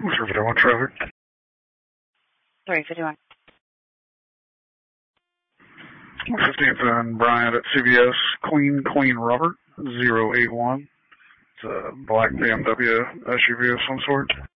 351 traffic. 351. 15th and Bryant at CVS, Queen Robert, 081. It's a black BMW SUV of some sort.